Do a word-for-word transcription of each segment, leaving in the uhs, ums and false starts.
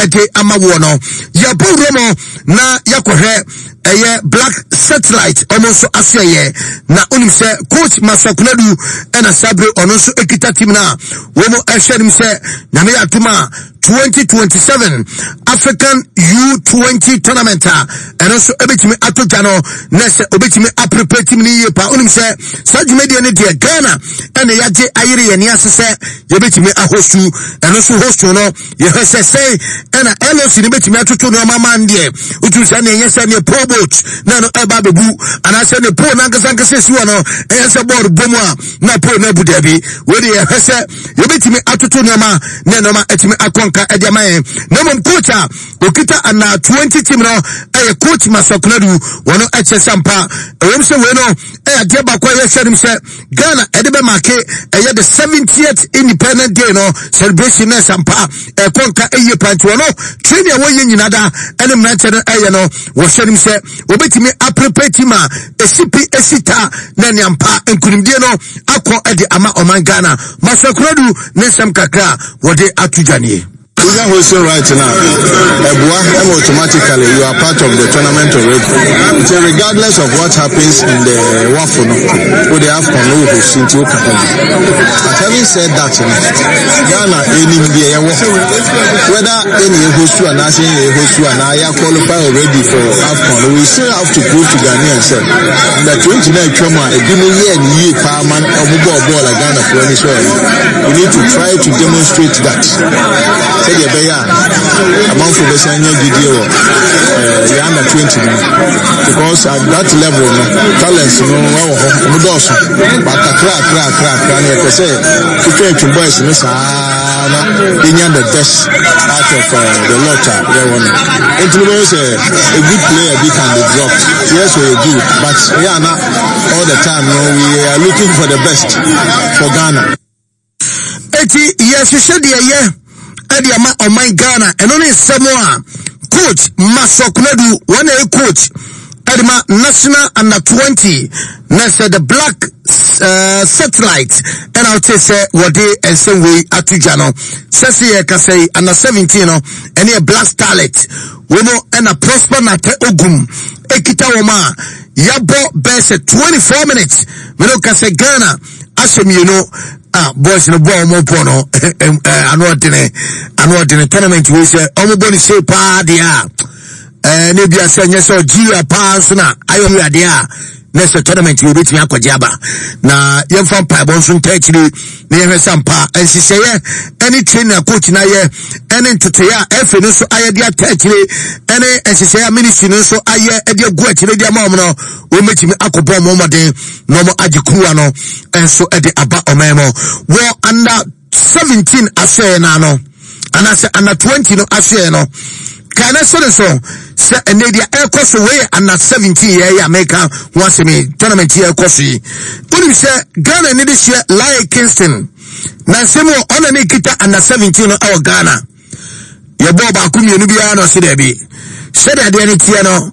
ede amawo no ye bowromo na yakohwe eye black satellite almost aseye na unim se coach Masakunadu ena sabre ono so ekita team na womo ehwenim se nyame atuma twenty twenty-seven African U twenty tournament and also ebetimi atotano nese obetimi prepare team ni yepa unim se sajumedi ne de Ghana ena yaje ayire ye ne asese yebetimi ahostu and also hostu no ye hese say ena L O C ni betimi atoto no mama ndie utu se na yesa ne pro boat na no eba bebu anase ne pro na nkasa nkasa si wono yesa board bomu a na pro na budabi we de hese yebetimi atoto no ma ne no ma etimi akon Ediamaye Nemom coach okita ana twenty team no eh coach Masakunadu wono eche sampa ewem se we no eh ade ba kwa ye hwerim se Ghana edebe make eh the seventieth independent day no celebration na sampa eh konka eye panti wono train ya wo ye nyinada enem na che no eh no wo hwerim se obetimi prepare team a esipi esita na nyampa enkunimdie no akọ ede ama oman Ghana Masakunadu ne sam kakra wode atudwane. We are hosting right now. Ebua, automatically you are part of the tournament already. So regardless of what happens in the Wafuno, who they have come over to But having said that, Ghana any media whether any host and I say host and I qualify already for AFCON, we still have to prove to Ghanaians that twenty-nine trauma a billion year and year per man of ball like Ghana for any soil. We need to try to demonstrate that. Say the bear among for the senior video the under twenty because at that level no talents no no does but a crack crack crack and you say to try to boys no sana in the best out of uh, the lot there one influence uh, a good player be can be dropped yes we do but yeah not all the time no we are looking for the best for Ghana eti yes you said yeah Ediama on my Ghana and only Samoa coach Masakunadu one a coach Edima national under twenty nasa the black uh, satellite and I'll say what they and some way atujano sesi ka say under seventeen no and a black starlet wono and a prosper nate ogum ekita woma yabo best twenty-four minutes me no ka say Ghana asem you know ah boys no boy mo pono anu odene anu odene tournament we say omo boni say pa dia eh ne bia say nye so gia pa so na ayo wi ade a next tournament we betimi akwajiaba na yemfa pa bon so ntachiri ne yemfa sampa ensiseye any trainer coach na ye any ntotoya efe no so aye dia tachiri any ensiseye ministry no so aye e dia gu achire dia ma no o metimi akobọ mo moden no mo agikuwa no enso e de aba omemo wo under seventeen ashe na no anase under twenty no ashe no kana so so se enedia ekoso we under seventeen year America once me tournament year ekoso yi uni se Ghana ne de share Lion Kingston na semo ona ne kita under seventeen no awo Ghana ye bo ba kumienu bia no se de bi se de de ne tie no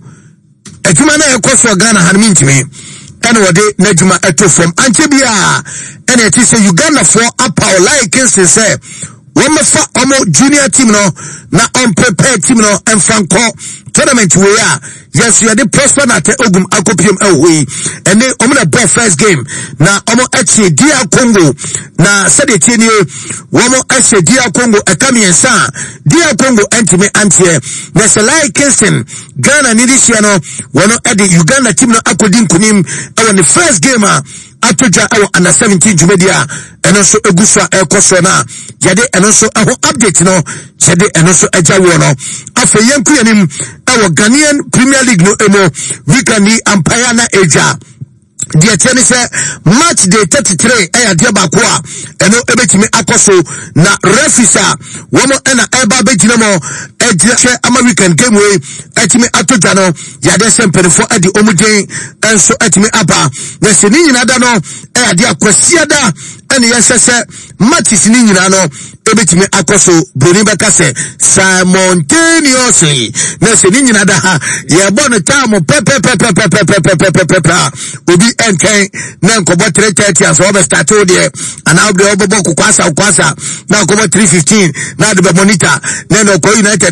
etuma na ekoso Ghana hanmintimi ene wode najuma eto from anche bia ene ti se Uganda for apa Lion Kingston say one fa omo junior team no na unprepared team no and franco tournament we are yes you are the prosper na te ogum akopiem ehoi and then omo na ball first game na omo eche dia Congo na sade tieni omo eche dia Congo ekamiensa dia Congo entime antie na Lion Kingston Ghana ni this year no wono e the Uganda team no akodin kunim e the first game a atoja e under seventeen jumedia eno so egusa ekoso na yade eno so aho update no yade eno so eja wo no afa yenku yanim e Ghanaian Premier League no emo weekend empire na eja dia tene se match day thirty-three e ya dia ba ko a eno ebetimi akoso na refisa womo ena eba begina mo eje ama weekend game we etimi atoja no yade sempere for edi omuden enso etimi aba na se ni nyina da no e ya dia kwasia da ene yesese matches ni nyina no ebetimi akoso broni beka se simultaneously na se ni nyina da ha ye bo no time pepe pepe pepe pepe pepe obi enken na nkobo three thirty as we start there and now the obobo kwasa kwasa na nkobo three fifteen na de monitor na no ko United